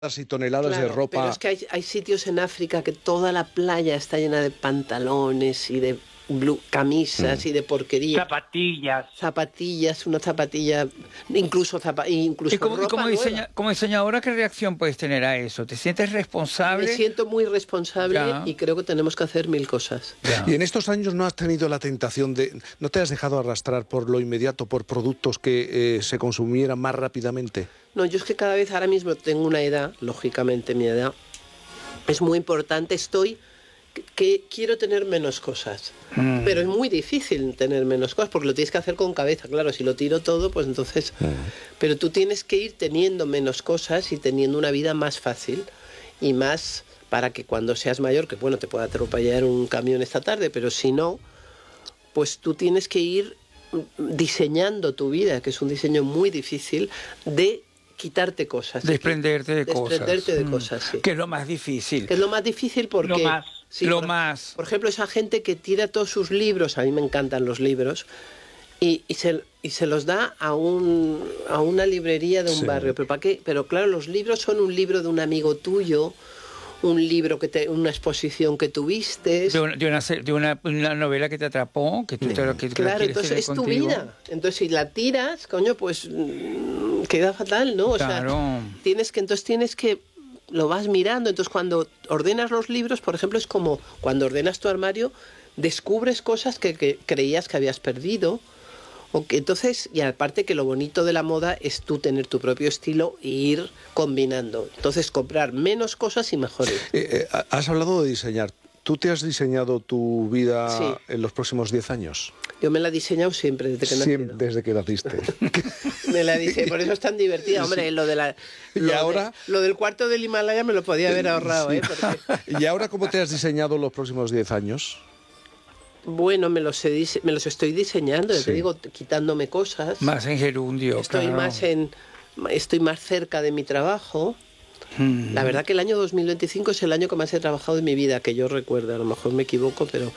y toneladas de ropa. Pero es que hay sitios en África que toda la playa está llena de pantalones y de camisas y de porquería. Zapatillas, una zapatilla, incluso ropa como diseñadora, ¿qué reacción puedes tener a eso? ¿Te sientes responsable? Me siento muy responsable y creo que tenemos que hacer 1000 cosas. Y en estos años no has tenido la tentación ¿no te has dejado arrastrar por lo inmediato, por productos que se consumieran más rápidamente? No, yo es que cada vez ahora mismo tengo una edad, lógicamente mi edad, es muy importante, que quiero tener menos cosas, pero es muy difícil tener menos cosas porque lo tienes que hacer con cabeza, claro, si lo tiro todo pues entonces, pero tú tienes que ir teniendo menos cosas y teniendo una vida más fácil y más para que cuando seas mayor, que bueno, te pueda atropellar un camión esta tarde, pero si no, pues tú tienes que ir diseñando tu vida, que es un diseño muy difícil de quitarte cosas. Desprenderte de cosas, sí. Que es lo más difícil. Que es lo más difícil porque... Por ejemplo, esa gente que tira todos sus libros, a mí me encantan los libros, y se los da a una librería de un barrio. ¿Pero para qué? Pero claro, los libros son un libro de un amigo tuyo, un libro una exposición que tuviste. De una novela que te atrapó, que tú claro, entonces es tu vida. Entonces si la tiras, coño, pues queda fatal, ¿no? O sea, tienes que lo vas mirando. Entonces cuando ordenas los libros, por ejemplo, es como cuando ordenas tu armario, descubres cosas que creías que habías perdido. Entonces, y aparte que lo bonito de la moda es tú tener tu propio estilo e ir combinando. Entonces, comprar menos cosas y mejores. Has hablado de diseñar. ¿Tú te has diseñado tu vida en los próximos 10 años? Yo me la he diseñado siempre, desde que nací. Siempre, desde que naciste. Me la diseñé, por eso es tan divertida. Hombre, lo del cuarto del Himalaya me lo podía haber ahorrado, Porque... ¿Y ahora cómo te has diseñado los próximos 10 años? Bueno, me los estoy diseñando, te digo, quitándome cosas. Más en gerundio, Estoy más cerca de mi trabajo. La verdad que el año 2025 es el año que más he trabajado en mi vida, que yo recuerdo, a lo mejor me equivoco, pero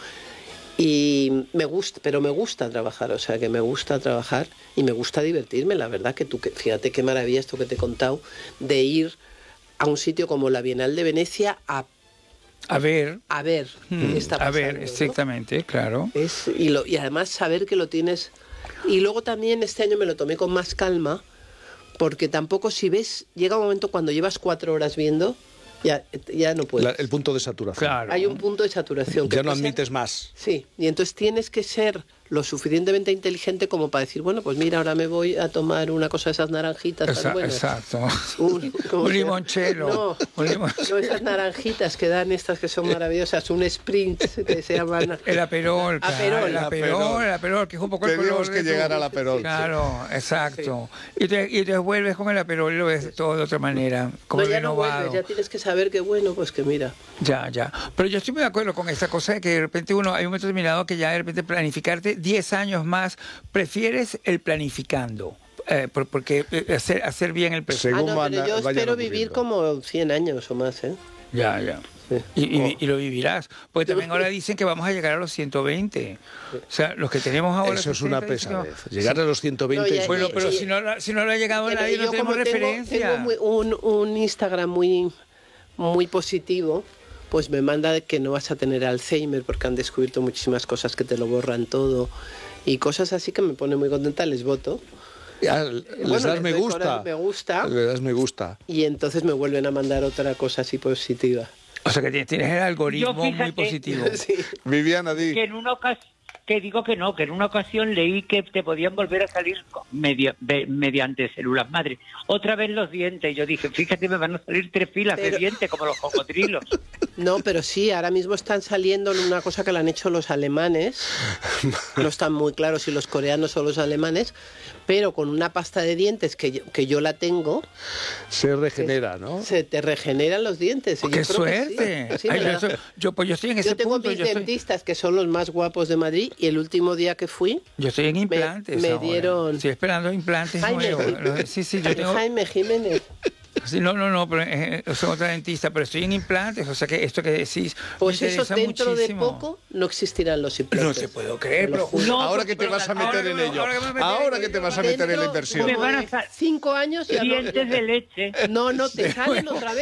me gusta trabajar, o sea que me gusta trabajar y me gusta divertirme, la verdad que fíjate qué maravilla esto que te he contado, de ir a un sitio como la Bienal de Venecia a ver qué está pasando, exactamente, ¿no? Claro. Y además saber que lo tienes. Y luego también este año me lo tomé con más calma, porque tampoco, si ves, llega un momento cuando llevas 4 horas viendo, ya no puedes. El punto de saturación. Claro. Hay un punto de saturación. Ya no admites más. Sí, y entonces tienes que ser lo suficientemente inteligente como para decir, bueno, pues mira, ahora me voy a tomar una cosa de esas naranjitas tan buenas. Exacto. Un limonchelo. No, esas naranjitas que dan estas que son maravillosas, un sprint que se llaman... El aperol, el aperol, que es un poco el color. Tenemos que llegar al aperol. Claro, exacto. Y te vuelves con el aperol y lo ves todo de otra manera, como ya renovado. No vuelves, ya tienes que saber que bueno, pues que mira. Ya. Pero yo estoy muy de acuerdo con esa cosa de que de repente hay un momento determinado que ya de repente planificarte 10 años más, prefieres el planificando, porque hacer bien el presente. Pero yo espero vivir como 100 años o más, Ya. Sí. Y lo vivirás. Porque también ahora dicen que vamos a llegar a los 120. O sea, los que tenemos ahora... Eso es una pesadez. Llegar a los 120... Bueno, pero si no lo ha llegado nadie, no tenemos referencia. Tengo un Instagram muy positivo, pues me manda que no vas a tener Alzheimer porque han descubierto muchísimas cosas que te lo borran todo y cosas así que me pone muy contenta, les voto. Les das me gusta. Les das me gusta. Y entonces me vuelven a mandar otra cosa así positiva. O sea que tienes el algoritmo muy positivo. Sí. Viviana, di. Que en una ocasión leí que te podían volver a salir mediante células madre. Otra vez los dientes. Yo dije, fíjate, me van a salir 3 filas de dientes como los cocodrilos. No, pero sí, ahora mismo están saliendo en una cosa que le han hecho los alemanes. No están muy claros si los coreanos o los alemanes, pero con una pasta de dientes que yo la tengo. Se regenera, ¿no? Se te regeneran los dientes. Oh, ¡qué suerte! Sí. Yo estoy en ese punto. Yo tengo mis dentistas que son los más guapos de Madrid y el último día que fui... Yo estoy en implantes me dieron... Estoy esperando implantes nuevos. Sí, yo tengo... Jaime Jiménez. Sí, no, pero soy otra dentista, pero estoy en implantes, o sea que esto que decís Pues me eso interesa dentro muchísimo. de poco no existirán los implantes. No te puedo creer, pero No, ahora que te vas a meter en ello. Ahora que te vas a meter en la inversión. Me van a 5 años ya dientes de leche. no te salen otra vez.